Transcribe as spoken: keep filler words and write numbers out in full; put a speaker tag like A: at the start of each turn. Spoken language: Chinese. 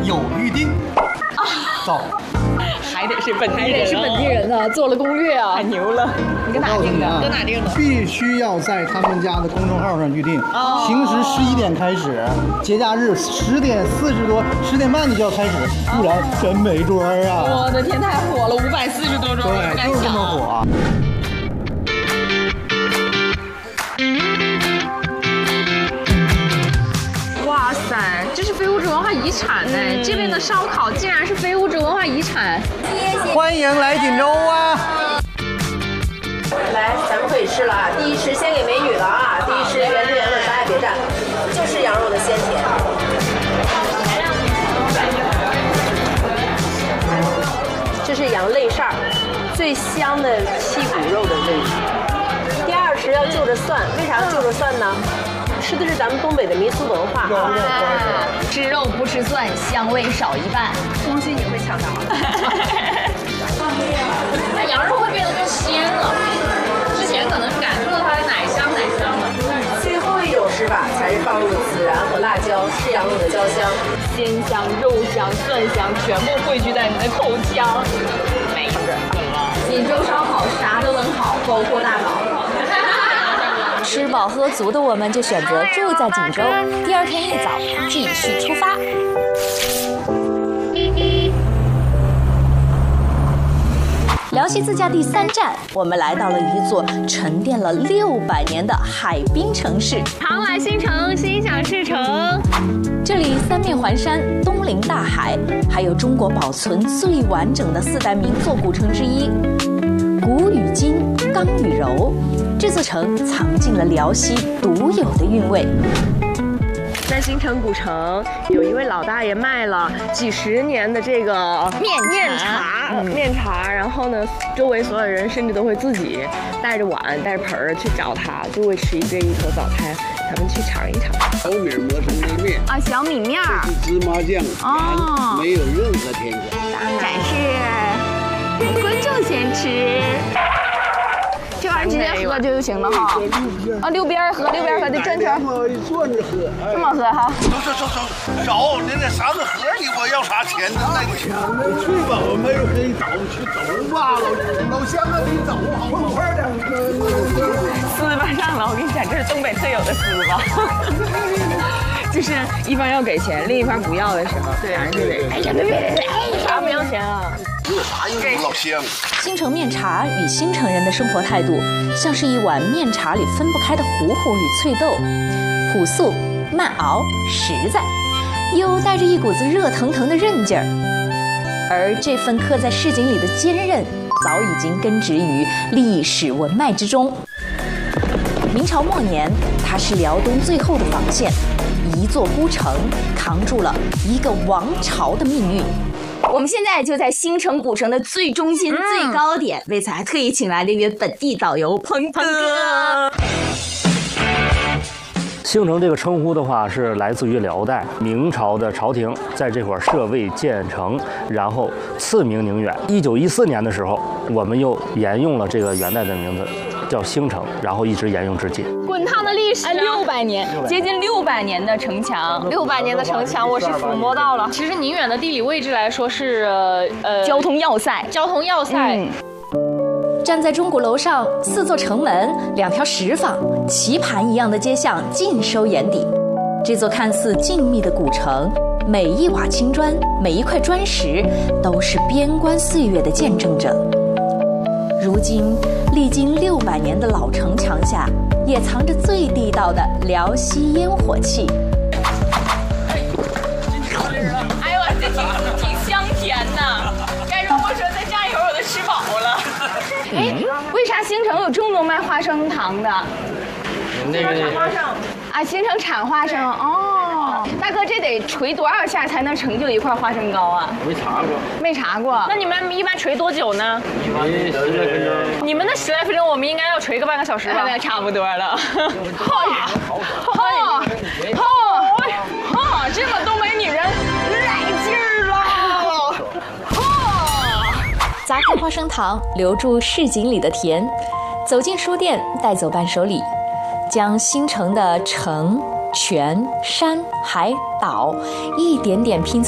A: 有预定。
B: 啊，
A: 走。
B: 还得是本地人、哦，
C: 还得是本地人呢，做了攻略啊，
B: 太牛了！你搁哪定的？搁哪定的？
A: 必须要在他们家的公众号上预定。哦。平时十一点开始，节假日十点四十多、十点半就要开始，不然真没桌啊！
C: 我的天，太火了，五百四十多桌，
A: 对，就是这么火。
C: 哇塞，这是非物质文化遗产呢！嗯、这边的烧烤竟然是非物质文化遗产。
A: 欢迎来锦州啊！
D: 来，咱们可以吃了啊！第一吃先给美女了啊！第一吃原汁原味，大家别蘸，就是羊肉的鲜甜。这是羊肋扇，最香的剔骨肉的位置。第二吃要就着蒜，为啥要就着蒜呢？吃的是咱们东北的民俗文化啊！
C: 吃肉不吃蒜，香味少一半。
D: 恭喜你会抢答。
C: 那羊肉会变得更鲜了，之前可能感受到它的奶香奶香的。
D: 最后一种吃法才是放入孜然和辣椒，吃羊肉的焦香，
C: 鲜香、肉香、蒜香全部汇聚在你的口腔。没事，锦州烧烤啥都能好，包括大脑。
E: 吃饱喝足的我们就选择住在锦州，第二天一早继续出发。辽西自驾第三站，我们来到了一座沉淀了六百年的海滨城市——
C: 常来新城，心想事成。
E: 这里三面环山，东临大海，还有中国保存最完整的四代名作古城之一。古与今，刚与柔，这座城藏进了辽西独有的韵味。
B: 在新城古城，有一位老大爷卖了几十年的这个
C: 面
B: 面茶，嗯、面茶。然后呢，周围所有人甚至都会自己带着碗、带着盆儿去找他，就为吃一这一口早餐。咱们去尝一尝。
F: 小米磨成的面
C: 啊，小米面儿，
F: 芝麻酱，哦，没有任何添加。
C: 展示，观众先吃。这玩意儿直接喝就行了哈。啊，溜边儿喝，溜边儿喝得转圈。
F: 转着喝，
C: 这么喝哈。
F: 走走走走，找那那三个盒你我要啥钱呢？那钱没去吧，我没有给你找，去走吧，老老乡啊，你走好不好？快点。
B: 糍粑上了，我跟你讲，这是东北特有的糍粑。就是一方要给钱，另一方不要的时候，对，就得哎呀别别别，哎啥不要钱啊？
F: 有啥用的老乡？
E: 新城面茶与新城人的生活态度，像是一碗面茶里分不开的糊糊与脆豆，朴素、慢熬、实在，又带着一股子热腾腾的韧劲儿。而这份刻在市井里的坚韧，早已经根植于历史文脉之中。明朝末年，它是辽东最后的防线，一座孤城扛住了一个王朝的命运。
C: 我们现在就在新城古城的最中心、最高点，嗯、为此还特意请来了一位本地导游鹏鹏哥。
G: 兴城这个称呼的话，是来自于辽代明朝的朝廷在这块设卫建城，然后赐名宁远。一九一四年的时候，我们又沿用了这个元代的名字，叫兴城，然后一直沿用至今。
C: 滚烫的历史，六百年，接近六百年的城墙，六百年的城墙，我是抚摸到了。其实宁远的地理位置来说是呃交通要塞，交通要塞。嗯
E: 站在钟鼓楼上，四座城门，两条石坊，棋盘一样的街巷尽收眼底。这座看似静谧的古城，每一瓦青砖，每一块砖石，都是边关岁月的见证者。如今，历经六百年的老城墙下，也藏着最地道的辽西烟火气。
C: 哎呦，这挺挺香甜呐！该如果说再站一会儿，我都吃饱了。哎，为啥新城有这么多卖花生糖的？
G: 那个
C: 花生啊，新城产花生哦。大哥，这得捶多少下才能成就一块花生糕啊？
G: 没查过，
C: 没查过。那你们一般捶多久呢？
G: 捶十来分钟。
C: 你们那十来分钟，我们应该要捶个半个小时吧？那差不多了。哈，哈，哈，哈，这个东北女人来劲儿了。哈，
E: 砸开花生糖，留住市井里的甜。走进书店，带走伴手礼，将新城的城、泉、山、海、岛一点点拼凑